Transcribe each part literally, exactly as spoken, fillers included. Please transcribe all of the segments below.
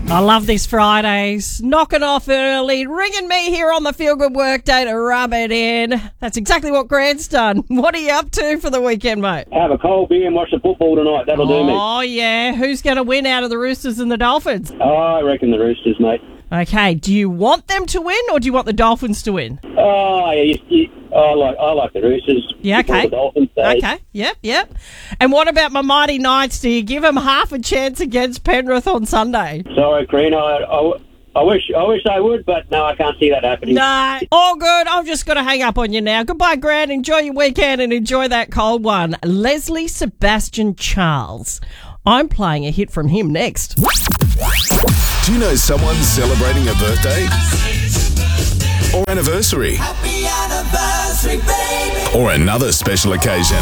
I love this Fridays. Knocking off early, ringing me here on the Feel Good Workday to rub it in. That's exactly what Grant's done. What are you up to for the weekend, mate? Have a cold beer and watch the football tonight. That'll oh, do me. Oh, yeah. Who's going to win out of the Roosters and the Dolphins? Oh, I reckon the Roosters, mate. Okay. Do you want them to win or do you want the Dolphins to win? Oh, yeah, you, you, I like I like the Roosters. Yeah, okay. The Dolphins, so. Okay, yep, yep. And what about my Mighty Knights? Do you give them half a chance against Penrith on Sunday? Sorry, Karina. I, I, I wish I wish I would, but no, I can't see that happening. No, all good. I'm just going to hang up on you now. Goodbye, Grant. Enjoy your weekend and enjoy that cold one. Leslie Sebastian Charles. I'm playing a hit from him next. Do you know someone celebrating a birthday? Or anniversary? Happy anniversary, baby. Or another special occasion?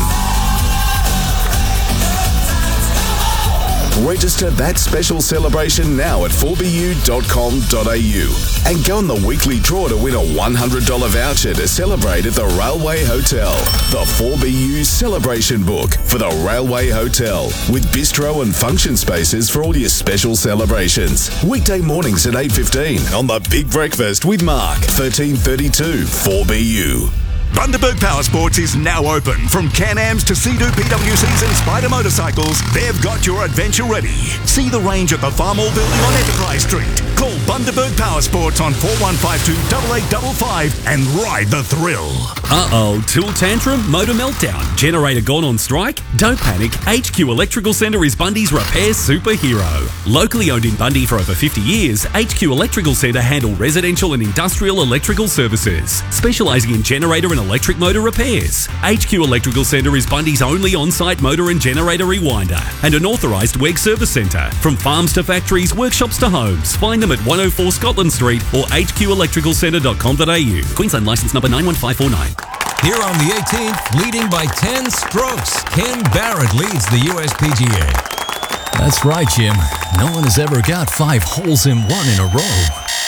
Register that special celebration now at four b u dot com dot a u and go on the weekly draw to win a one hundred dollars voucher to celebrate at the Railway Hotel. The four B U Celebration Book for the Railway Hotel with bistro and function spaces for all your special celebrations. Weekday mornings at eight fifteen on The Big Breakfast with Mark, thirteen thirty-two four B U. Bundaberg Power Sports is now open. From Can-Ams to Sea-Doo P W Cs and Spider motorcycles, they've got your adventure ready. See the range at the Farm Hall building on Enterprise Street. Call Bundaberg Power Sports on four one five two, eight eight five five and ride the thrill. Uh-oh, tool tantrum, motor meltdown, generator gone on strike? Don't panic, H Q Electrical Centre is Bundy's repair superhero. Locally owned in Bundy for over fifty years, H Q Electrical Centre handle residential and industrial electrical services, specialising in generator and electric motor repairs. H Q Electrical Centre is Bundy's only on-site motor and generator rewinder and an authorised W E G service centre. From farms to factories, workshops to homes. Find them at one oh four Scotland Street or h q electrical centre dot com dot a u. Queensland licence number nine one five four nine. Here on the eighteenth, leading by ten strokes, Ken Barrett leads the U S P G A. That's right, Jim. No one has ever got five holes in one in a row.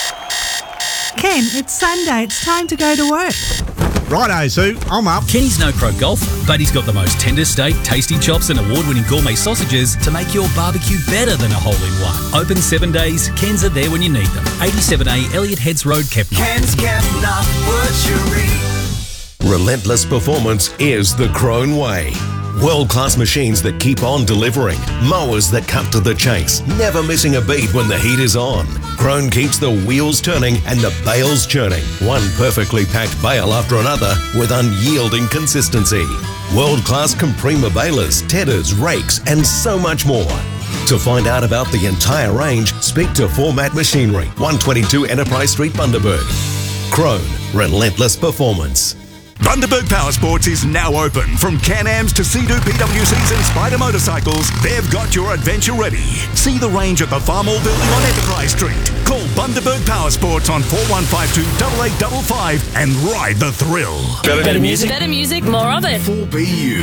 Ken, it's Sunday. It's time to go to work. Righto, Sue. I'm up. Kenny's no pro golfer, but he's got the most tender steak, tasty chops and award-winning gourmet sausages to make your barbecue better than a hole-in-one. Open seven days, Ken's are there when you need them. eighty-seven A Elliott Heads Road, Kepner. Ken's Kepner Butchery. Relentless performance is the Krone way. World-class machines that keep on delivering. Mowers that cut to the chase, never missing a beat when the heat is on. Krone keeps the wheels turning and the bales churning. One perfectly packed bale after another with unyielding consistency. World-class Comprima balers, tedders, rakes, and so much more. To find out about the entire range, speak to Format Machinery, one twenty-two Enterprise Street, Bundaberg. Krone, relentless performance. Bundaberg Power Sports is now open. From Can-Ams to Sea-Doo P W Cs and Spider motorcycles, they've got your adventure ready. See the range at the Farm Hall building on Enterprise Street. Call Bundaberg Power Sports on four one five two, eight eight five five and ride the thrill. Better, Better music. Better music, more of it. four B U.